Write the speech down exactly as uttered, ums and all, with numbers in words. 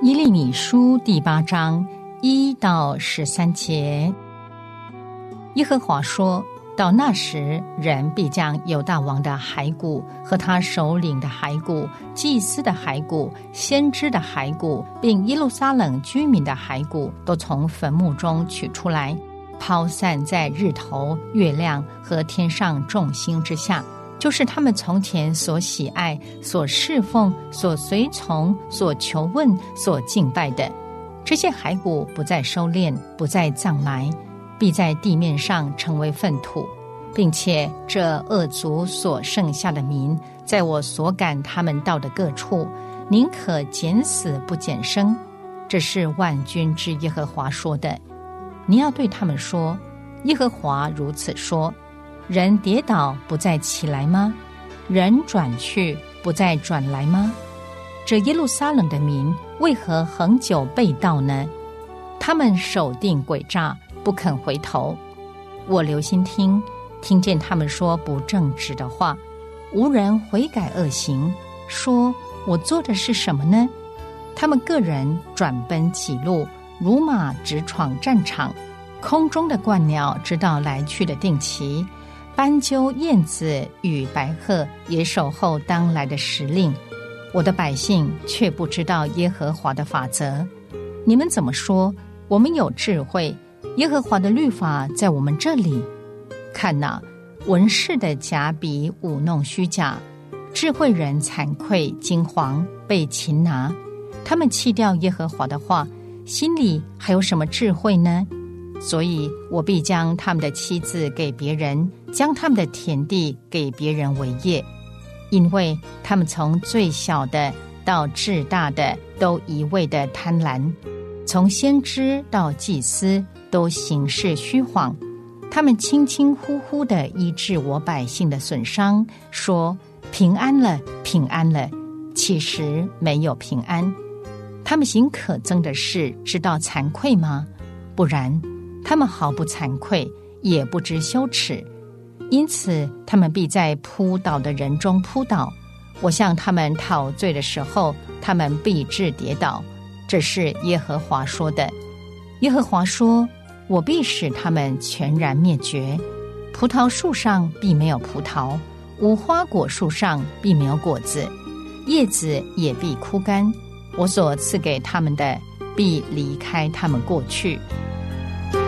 耶利米书第八章一到十三节，耶和华说：到那时，人必将犹大王的骸骨和他首领的骸骨、祭司的骸骨、先知的骸骨，并耶路撒冷居民的骸骨，都从坟墓中取出来，抛散在日头、月亮和天上众星之下，就是他们从前所喜爱、所侍奉、所随从、所求问、所敬拜的。这些骸骨不再收敛，不再葬埋，必在地面上成为粪土，并且这恶族所剩下的民，在我所赶他们到的各处，宁可减死不减生。这是万军之耶和华说的。你要对他们说：耶和华如此说，人跌倒不再起来吗？人转去不再转来吗？这耶路撒冷的民为何恒久背道呢？他们守定诡诈，不肯回头。我留心听，听见他们说不正直的话，无人悔改恶行，说我做的是什么呢？他们个人转奔己路，如马直闯战场。空中的鹳鸟知道来去的定期，斑鸠、燕子与白鹤也守候当来的时令。我的百姓却不知道耶和华的法则。你们怎么说？我们有智慧，耶和华的律法在我们这里。看哪，文士的假笔舞弄虚假，智慧人惭愧惊惶，被擒拿。他们弃掉耶和华的话，心里还有什么智慧呢？所以我必将他们的妻子给别人，将他们的田地给别人为业，因为他们从最小的到至大的都一味的贪婪，从先知到祭司都行事虚谎。他们轻轻呼呼地医治我百姓的损伤，说平安了，平安了，其实没有平安。他们行可憎的事，知道惭愧吗？不然，他们毫不惭愧，也不知羞耻，因此他们必在扑倒的人中扑倒。我向他们讨罪的时候，他们必致跌倒。这是耶和华说的。耶和华说：我必使他们全然灭绝，葡萄树上必没有葡萄，无花果树上必没有果子，叶子也必枯干。我所赐给他们的，必离开他们过去，